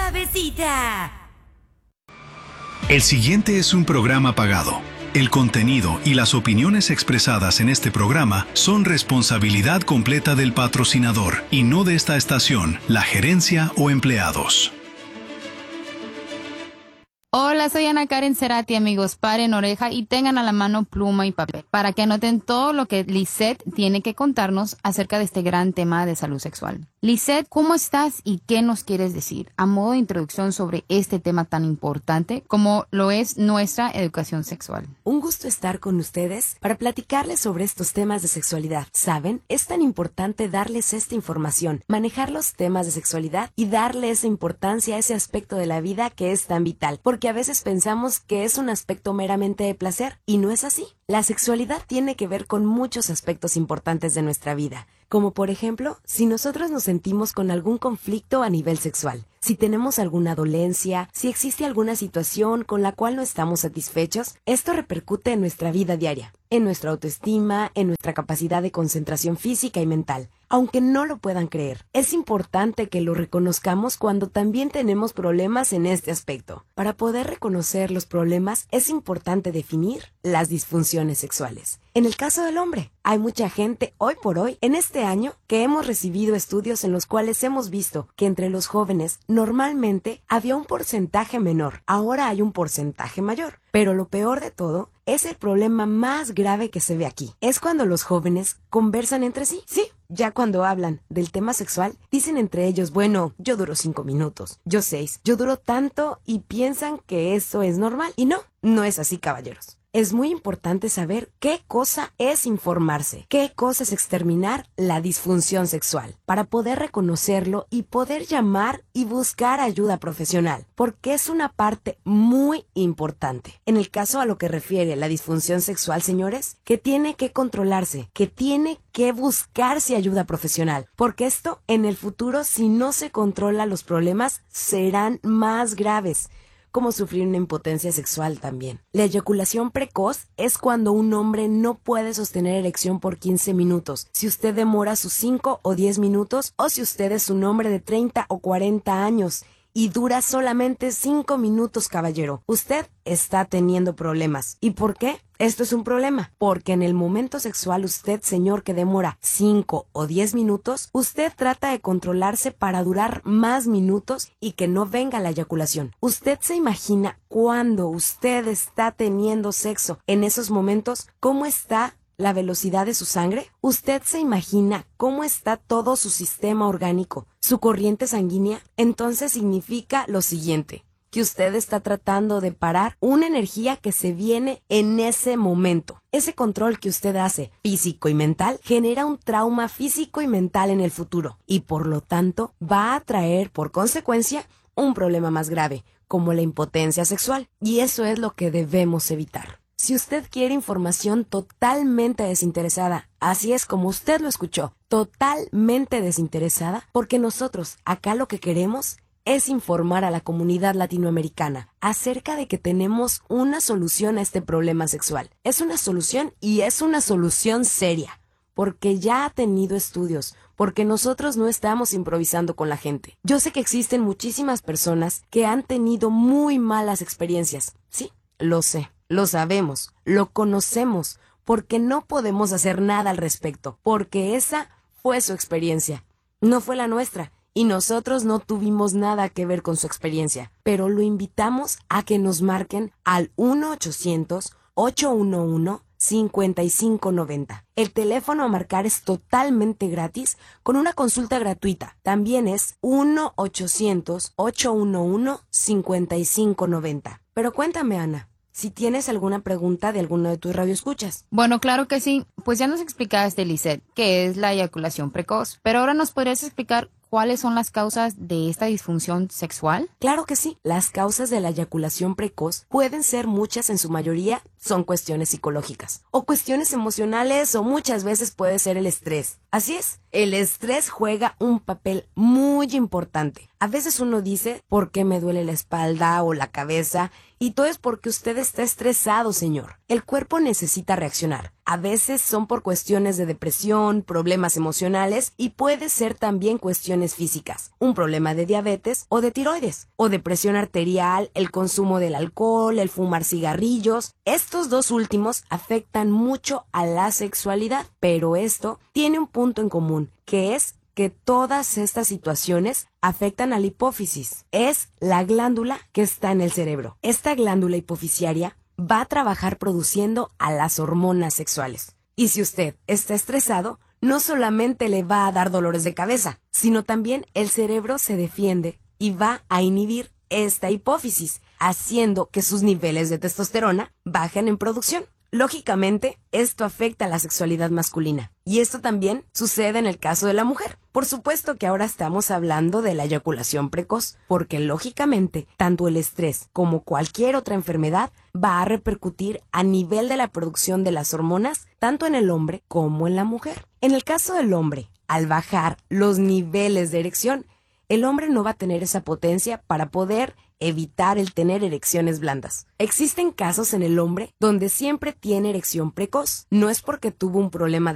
Suavecita. El siguiente es un programa pagado. El contenido y las opiniones expresadas en este programa son responsabilidad completa del patrocinador y no de esta estación, la gerencia o empleados. Hola, soy Ana Karen Cerati, amigos. Paren oreja y tengan a la mano pluma y papel para que anoten todo lo que Lisette tiene que contarnos acerca de este gran tema de salud sexual. Lisette, ¿cómo estás y qué nos quieres decir a modo de introducción sobre este tema tan importante como lo es nuestra educación sexual? Un gusto estar con ustedes para platicarles sobre estos temas de sexualidad. ¿Saben? Es tan importante darles esta información, manejar los temas de sexualidad y darle esa importancia a ese aspecto de la vida que es tan vital, porque a veces pensamos que es un aspecto meramente de placer y no es así. La sexualidad tiene que ver con muchos aspectos importantes de nuestra vida, como por ejemplo, si nosotros nos sentimos con algún conflicto a nivel sexual, si tenemos alguna dolencia, si existe alguna situación con la cual no estamos satisfechos, esto repercute en nuestra vida diaria, en nuestra autoestima, en nuestra capacidad de concentración física y mental. Aunque no lo puedan creer, es importante que lo reconozcamos cuando también tenemos problemas en este aspecto. Para poder reconocer los problemas, es importante definir las disfunciones sexuales. En el caso del hombre, hay mucha gente hoy por hoy, en este año, que hemos recibido estudios en los cuales hemos visto que entre los jóvenes normalmente había un porcentaje menor, ahora hay un porcentaje mayor. Pero lo peor de todo es el problema más grave que se ve aquí. Es cuando los jóvenes conversan entre sí. Sí, ya cuando hablan del tema sexual, dicen entre ellos, bueno, yo duro 5 minutos, yo 6, yo duro tanto y piensan que eso es normal. Y no, no es así, caballeros. Es muy importante saber qué cosa es informarse, qué cosa es exterminar la disfunción sexual, para poder reconocerlo y poder llamar y buscar ayuda profesional, porque es una parte muy importante. En el caso a lo que refiere la disfunción sexual, señores, que tiene que controlarse, que tiene que buscarse ayuda profesional, porque esto en el futuro, si no se controla, los problemas serán más graves, como sufrir una impotencia sexual también. La eyaculación precoz es cuando un hombre no puede sostener erección por 15 minutos. Si usted demora sus 5 o 10 minutos, o si usted es un hombre de 30 o 40 años y dura solamente 5 minutos, caballero, usted está teniendo problemas. ¿Y por qué? Esto es un problema, porque en el momento sexual usted, señor, que demora 5 o 10 minutos, usted trata de controlarse para durar más minutos y que no venga la eyaculación. ¿Usted se imagina cuando usted está teniendo sexo en esos momentos cómo está la velocidad de su sangre? ¿Usted se imagina cómo está todo su sistema orgánico, su corriente sanguínea? Entonces significa lo siguiente, que usted está tratando de parar una energía que se viene en ese momento. Ese control que usted hace, físico y mental, genera un trauma físico y mental en el futuro y por lo tanto va a traer por consecuencia un problema más grave, como la impotencia sexual, y eso es lo que debemos evitar. Si usted quiere información totalmente desinteresada, así es como usted lo escuchó, totalmente desinteresada, porque nosotros acá lo que queremos es informar a la comunidad latinoamericana acerca de que tenemos una solución a este problema sexual. Es una solución y es una solución seria, porque ya ha tenido estudios, porque nosotros no estamos improvisando con la gente. Yo sé que existen muchísimas personas que han tenido muy malas experiencias. Sí, lo sé, lo sabemos, lo conocemos, porque no podemos hacer nada al respecto, porque esa fue su experiencia, no fue la nuestra. Y nosotros no tuvimos nada que ver con su experiencia, pero lo invitamos a que nos marquen al 1-800-811-5590. El teléfono a marcar es totalmente gratis con una consulta gratuita. También es 1-800-811-5590. Pero cuéntame, Ana, si tienes alguna pregunta de alguno de tus radioescuchas. Bueno, claro que sí. Pues ya nos explicaste, Lisette, qué es la eyaculación precoz, pero ahora nos podrías explicar ¿cuáles son las causas de esta disfunción sexual? Claro que sí. Las causas de la eyaculación precoz pueden ser muchas, en su mayoría son cuestiones psicológicas o cuestiones emocionales, o muchas veces puede ser el estrés. Así es, el estrés juega un papel muy importante. A veces uno dice, ¿por qué me duele la espalda o la cabeza? Y todo es porque usted está estresado, señor. El cuerpo necesita reaccionar. A veces son por cuestiones de depresión, problemas emocionales y puede ser también cuestiones físicas, un problema de diabetes o de tiroides, o de presión arterial, el consumo del alcohol, el fumar cigarrillos. Estos dos últimos afectan mucho a la sexualidad, pero esto tiene un punto en común, que es que todas estas situaciones afectan a la hipófisis. Es la glándula que está en el cerebro. Esta glándula hipofisiaria va a trabajar produciendo a las hormonas sexuales. Y si usted está estresado, no solamente le va a dar dolores de cabeza, sino también el cerebro se defiende y va a inhibir esta hipófisis, haciendo que sus niveles de testosterona bajen en producción. Lógicamente, esto afecta a la sexualidad masculina. Y esto también sucede en el caso de la mujer. Por supuesto que ahora estamos hablando de la eyaculación precoz, porque lógicamente, tanto el estrés como cualquier otra enfermedad va a repercutir a nivel de la producción de las hormonas, tanto en el hombre como en la mujer. En el caso del hombre, al bajar los niveles de erección, el hombre no va a tener esa potencia para poder evitar el tener erecciones blandas. Existen casos en el hombre donde siempre tiene erección precoz. No es porque tuvo un problema